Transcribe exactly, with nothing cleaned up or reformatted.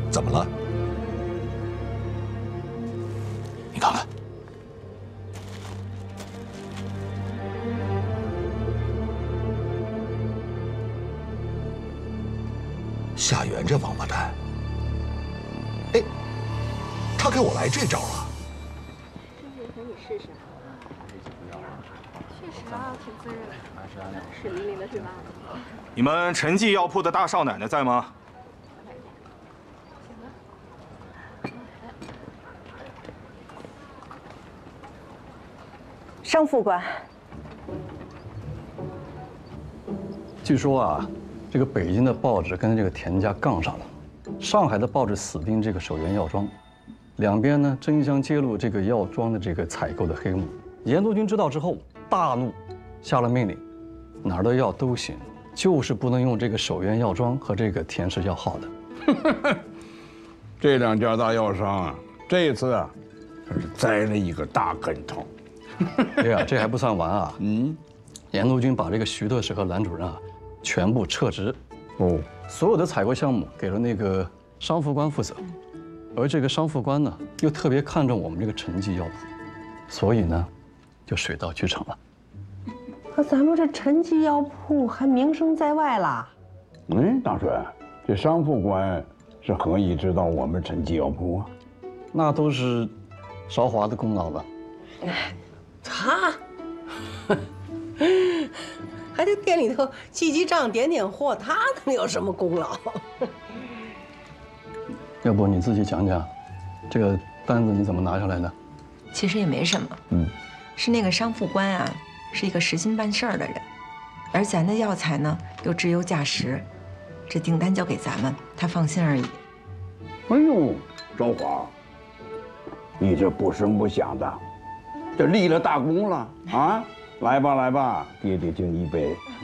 怎么了？你看看，夏元这王八蛋，哎，他给我来这招啊！ 真是和你试试。确实啊，挺滋润的，水灵灵的是吧？ 你们陈记药铺的大少奶奶在吗？ 商副官， 据说啊，这个北京的报纸跟这个田家杠上了，上海的报纸死盯这个首源药庄，两边呢争相揭露这个药庄的这个采购的黑幕。严督军知道之后大怒，下了命令，哪儿的药都行，就是不能用这个首源药庄和这个田氏药号的。 这两家大药商啊，这次啊，可是栽了一个大跟头。 哎呀，这还不算完啊！ 嗯， 严督军把这个徐特使和兰主任啊，全部撤职。 哦， 所有的采购项目给了那个商副官负责，而这个商副官呢，又特别看重我们这个陈记药铺，所以呢，就水到渠成了。 可咱们这陈记药铺还名声在外啦。 嗯，大帅，这商副官是何以知道我们陈记药铺啊？ 那都是韶华的功劳了。 哎。 他还得店里头记记账、点点货，他能有什么功劳？ 要不你自己讲讲，这个单子你怎么拿下来的？ 其实也没什么， 嗯， 是那个商副官啊，是一个实心办事儿的人，而咱的药材呢又质优价实，这订单交给咱们，他放心而已。 哎呦，昭华，你这不声不响的。 这立了大功了啊！来吧，来吧，爹爹敬一杯。